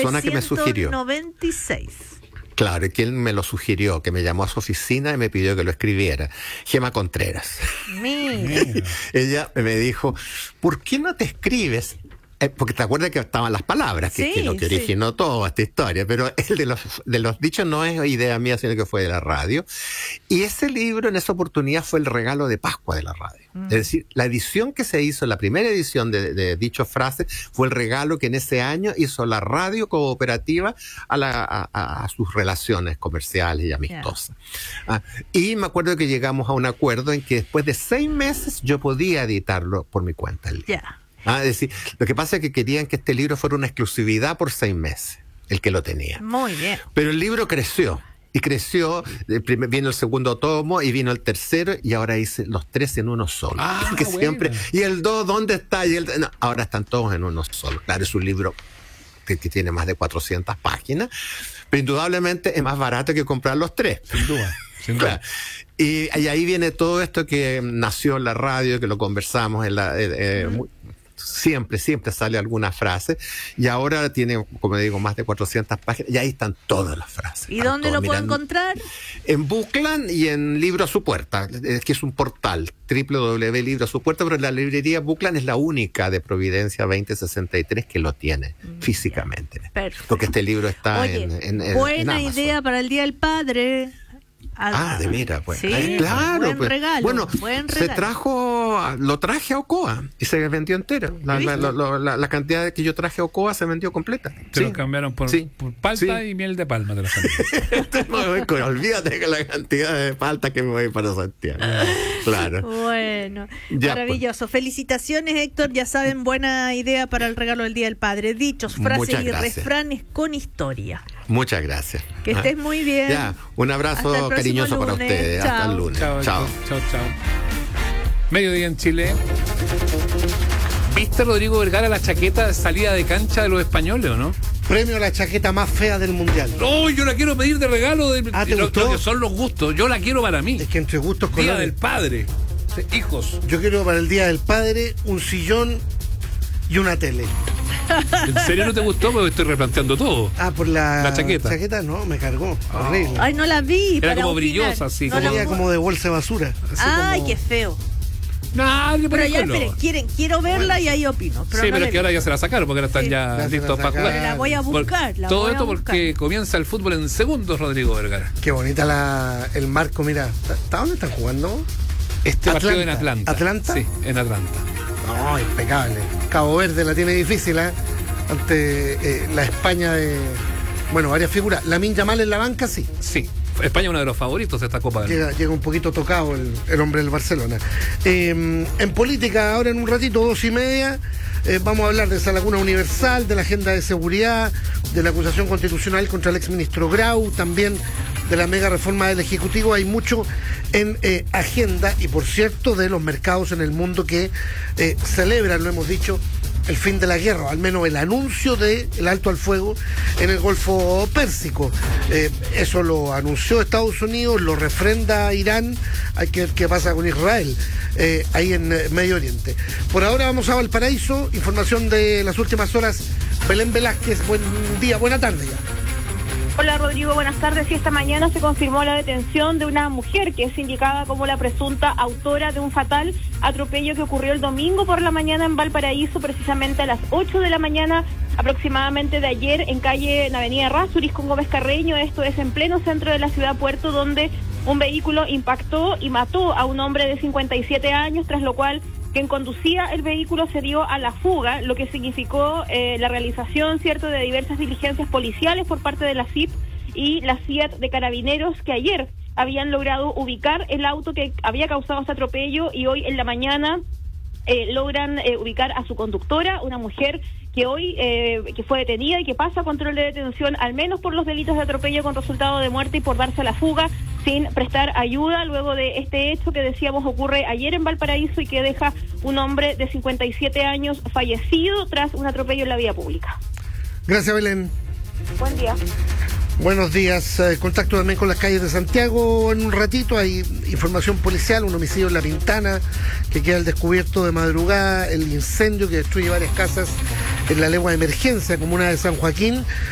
persona que me sugirió. 1996. Claro, y que él me lo sugirió, que me llamó a su oficina y me pidió que lo escribiera. Gema Contreras. Mira. Ella me dijo, ¿por qué no te escribes? Porque te acuerdas que estaban las palabras, que es lo que originó toda esta historia, pero el de los dichos no es idea mía, sino que fue de la radio. Y ese libro en esa oportunidad fue el regalo de Pascua de la radio. Es decir, la edición que se hizo, la primera edición de dichos frases, fue el regalo que en ese año hizo la radio cooperativa a sus relaciones comerciales y amistosas. Y me acuerdo que llegamos a un acuerdo en que después de 6 meses yo podía editarlo por mi cuenta. Es decir, lo que pasa es que querían que este libro fuera una exclusividad por 6 meses, el que lo tenía. Muy bien. Pero el libro creció. Y creció, vino el segundo tomo y vino el tercero y ahora hice los 3 en uno solo. Siempre, y el 2, ¿dónde está? No, ahora están todos en uno solo. Claro, es un libro que tiene más de 400 páginas, pero indudablemente es más barato que comprar los 3. Sin duda. Claro. Y ahí viene todo esto que nació en la radio, que lo conversamos siempre sale alguna frase, y ahora tiene, como digo, más de 400 páginas, y ahí están todas las frases. ¿Y dónde lo puedo encontrar? En Bookland y en Libro a su Puerta, que es un portal, www.libro a su puerta, pero la librería Bookland es la única de Providencia 2063 que lo tiene físicamente. Perfecto. Porque este libro está en buena Amazon. idea para el Día del Padre. De mira, pues. Sí, claro, buen pues. regalo, Bueno, buen se regalo. lo traje a Ocoa y se vendió entero. La cantidad que yo traje a Ocoa se vendió completa. Te lo cambiaron por palta y miel de palma. Te lo cambiaron. Olvídate que la cantidad de palta que me voy para Santiago. Claro. Bueno, ya, maravilloso. Pues. Felicitaciones, Héctor. Ya saben, buena idea para el regalo del Día del Padre. Dichos, frases y refranes con historia. Muchas gracias. Que estés muy bien. Ya, un abrazo cariñoso para ustedes. Chao. Hasta el lunes. Chao. Mediodía en Chile. ¿Viste, Rodrigo Vergara, la chaqueta de salida de cancha de los españoles o no? Premio a la chaqueta más fea del mundial. No, yo la quiero pedir de regalo. ¿te gustó? Lo que son los gustos. Yo la quiero para mí. Es que entre gustos colores. Día del Padre. Hijos. Yo quiero para el Día del Padre un sillón y una tele. ¿En serio no te gustó? Porque estoy replanteando todo. Por la chaqueta. Chaqueta no, me cargó. Horrible. Ay, no la vi. Era como brillosa, así. Como de bolsa de basura. Ay, qué feo. No, pero ya, esperen, quiero verla y ahí opino. Pero es que ahora ya se la sacaron porque ahora están ya listos para jugar. Pero la voy a buscar. Todo esto porque comienza el fútbol en segundos, Rodrigo Vergara. Qué bonita el marco, mira. ¿Hasta dónde están jugando? Partido en Atlanta. ¿Atlanta? Sí, en Atlanta. No, impecable. Cabo Verde la tiene difícil, ante la España de... Bueno, varias figuras.Lamine Yamal en la banca, sí. Sí. España es uno de los favoritos de esta Copa del Mundo. Llega un poquito tocado el hombre del Barcelona. En política, ahora en un ratito, 2:30, vamos a hablar de esa laguna universal, de la agenda de seguridad, de la acusación constitucional contra el exministro Grau, también de la mega reforma del Ejecutivo. Hay mucho en agenda y, por cierto, de los mercados en el mundo que celebran, lo hemos dicho, el fin de la guerra, al menos el anuncio del alto al fuego en el Golfo Pérsico. Eso lo anunció Estados Unidos, lo refrenda Irán. Hay que ver qué pasa con Israel ahí en Medio Oriente. Por ahora vamos a Valparaíso, información de las últimas horas. Belén Velázquez, buen día, buena tarde ya. Hola Rodrigo, buenas tardes. Y esta mañana se confirmó la detención de una mujer que es indicada como la presunta autora de un fatal atropello que ocurrió el domingo por la mañana en Valparaíso, precisamente a las 8 de la mañana aproximadamente de ayer, en avenida Errázuriz con Gómez Carreño. Esto es en pleno centro de la ciudad Puerto, donde un vehículo impactó y mató a un hombre de 57 años, tras lo cual quien conducía el vehículo se dio a la fuga, lo que significó la realización, cierto, de diversas diligencias policiales por parte de la CIP y la CIAT de Carabineros, que ayer habían logrado ubicar el auto que había causado este atropello, y hoy en la mañana logran ubicar a su conductora, una mujer que hoy que fue detenida y que pasa a control de detención, al menos por los delitos de atropello con resultado de muerte y por darse a la fuga sin prestar ayuda, luego de este hecho que decíamos ocurre ayer en Valparaíso y que deja un hombre de 57 años fallecido tras un atropello en la vía pública. Gracias, Belén. Buen día. Buenos días. Contacto también con las calles de Santiago en un ratito. Hay información policial, un homicidio en La Pintana que queda al descubierto de madrugada, el incendio que destruye varias casas en la legua de emergencia comuna de San Joaquín.